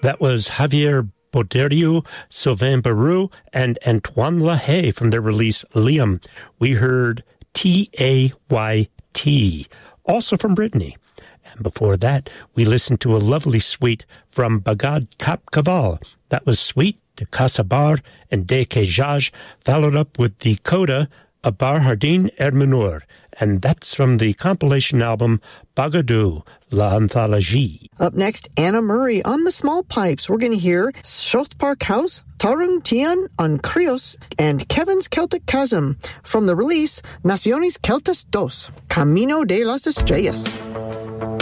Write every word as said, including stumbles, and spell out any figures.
That was Javier Boderio, Sylvain Barou, and Antoine LaHaye from their release Liam. We heard T A Y T, also from Brittany. And before that, we listened to a lovely suite from Bagad Kap Kaval. That was Suite de Kasabar and De Kejaj, followed up with the coda Abar Hardin Ermenur. And that's from the compilation album Bagadou, La Anthologie. Up next, Anna Murray on the small pipes. We're going to hear Shoth Park House, Tarung Tian on Krios, and Kevin's Celtic Chasm from the release Naciones Celtas dos, Camino de las Estrellas.